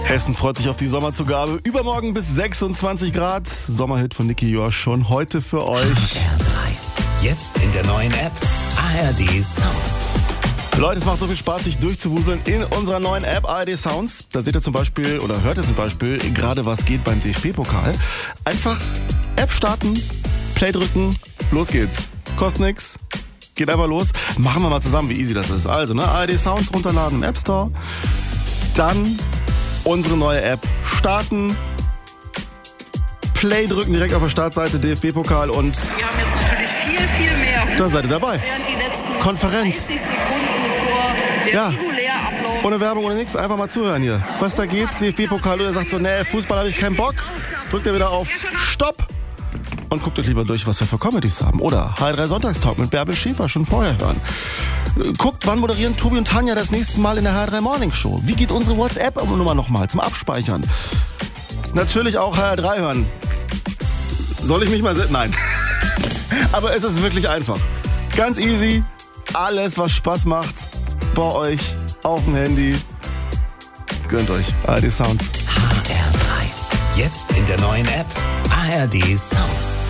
Hessen freut sich auf die Sommerzugabe. Übermorgen bis 26 Grad. Sommerhit von Niki Joa schon heute für euch. HR3. Jetzt in der neuen App ARD Sounds. Leute, es macht so viel Spaß, sich durchzuwuseln in unserer neuen App ARD Sounds. Da seht ihr zum Beispiel oder hört ihr zum Beispiel gerade, was geht beim DFB-Pokal. Einfach App starten, Play drücken, los geht's. Kostet nix. Geht einfach los. Machen wir mal zusammen, wie easy das ist. Also, ARD Sounds runterladen im App Store. Dann unsere neue App starten. Play drücken direkt auf der Startseite DFB-Pokal und Wir haben jetzt natürlich viel mehr. da seid ihr dabei. Während die letzten Konferenz. 30 Sekunden vor der Ja. Regulärablauf. Ohne Werbung, ohne nichts, einfach mal zuhören hier. Was da geht, DFB-Pokal, oder sagt so, nee, Fußball habe ich keinen Bock. Drückt ihr wieder auf Stopp und guckt euch lieber durch, was wir für Comedies haben. Oder HR3 Sonntagstalk mit Bärbel Schäfer schon vorher hören. Guckt, wann moderieren Tobi und Tanja das nächste Mal in der HR3 Morning Show. Wie geht unsere WhatsApp-Nummer nochmal zum Abspeichern? Natürlich auch HR3 hören. Soll ich mich mal Nein. Aber es ist wirklich einfach. Ganz easy. Alles, was Spaß macht, bei euch auf dem Handy. Gönnt euch. ARD Sounds. HR3. Jetzt in der neuen App ARD Sounds.